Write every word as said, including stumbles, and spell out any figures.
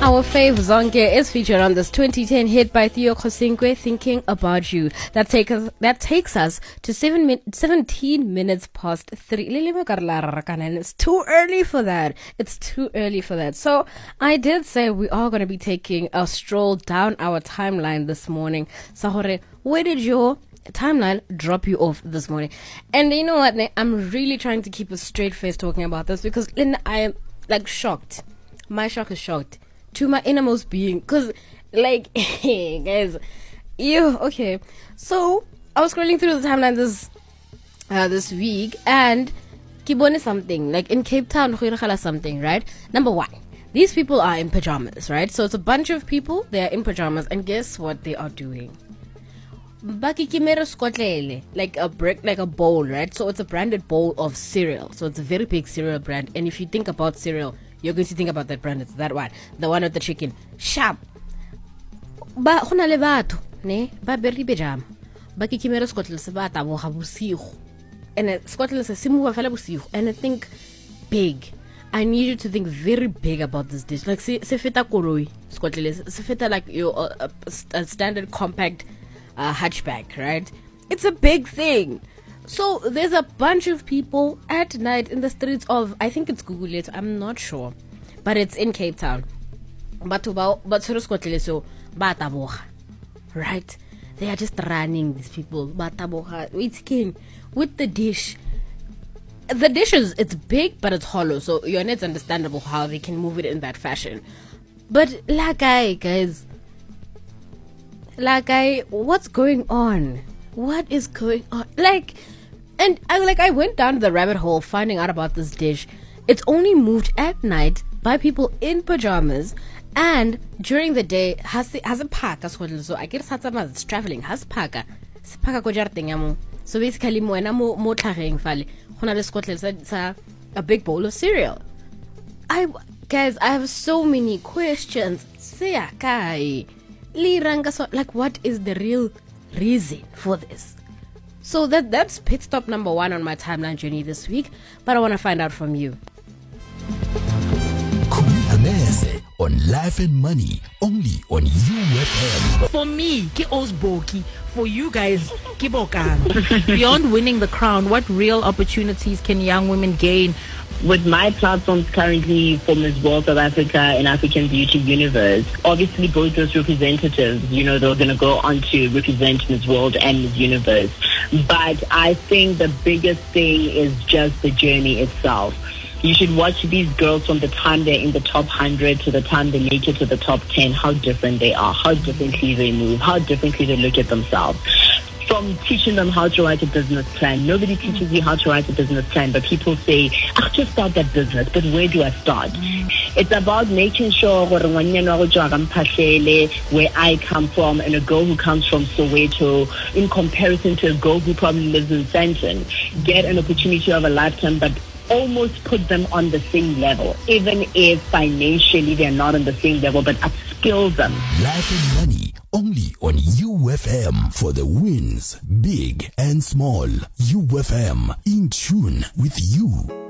Our fave Zonke is featured on this twenty ten hit by Theo Kosinkwe, Thinking About You. That, take us, that takes us to seven min- seventeen minutes past three. It's too early for that. It's too early for that. So I did say we are going to be taking a stroll down our timeline this morning. Sahore, where did your timeline drop you off this morning? And you know what? I'm really trying to keep a straight face talking about this because Linda, I am like shocked. My shock is shocked to my innermost being, because like guys, you okay, so I was scrolling through the timeline this uh, this week and kibone something like in Cape Town something, right? Number one, these people are in pajamas, right? So it's a bunch of people, they are in pajamas, and guess what they are doing? Like a brick, like a bowl, right? So it's a branded bowl of cereal, so it's a very big cereal brand. And if you think about cereal, you're going to think about that brand. It's that one, the one with the chicken. Sharp. Ba khona le batho ne ba beri pejama ba kikimera skotlele se ba taboga bosigo, and skotlele se se move fela bosigo. And I think big, I need you to think very big about this dish. Like se se feta koloi skotlele se feta like your uh, a standard compact uh, hatchback, right? It's a big thing. So there's a bunch of people at night in the streets of, I think it's Gugulethu, I'm not sure, but it's in Cape Town. But so right? They are just running, these people. Waiting with the dish. The dish is, it's big, but it's hollow, so it's understandable how they can move it in that fashion. But like I guys, like I, what's going on? What is going on? Like, and I like I went down the rabbit hole finding out about this dish. It's only moved at night by people in pajamas, and during the day has has a pack as well. So I guess it's traveling has pack. So basically, mo ena mo mo tlhageng fale gona le Scotland sa a big bowl of cereal. I guys, I have so many questions. Sea kai like, what is the real reason for this? So that that's pit stop number one on my timeline journey this week, but I want to find out from you. On Life and Money, only on U F M. For me, ke Osboki. For you guys, ke Bokang. Beyond winning the crown, what real opportunities can young women gain? With my platforms currently for Miss World South Africa and African Beauty Universe, obviously both those representatives, you know, they're going to go on to represent Miss World and Miss Universe. But I think the biggest thing is just the journey itself. You should watch these girls from the time they're in the top one hundred to the time they make it to the top ten, how different they are, how differently they move, how differently they look at themselves. From teaching them how to write a business plan. Nobody teaches you how to write a business plan, but people say, I'll just start that business, but where do I start? It's about making sure where I come from and a girl who comes from Soweto, in comparison to a girl who probably lives in Sandton, get an opportunity of a lifetime, but almost put them on the same level, even if financially they're not on the same level, but upskill them. Life and Money, only on U F M, for the wins, big and small. U F M, in tune with you.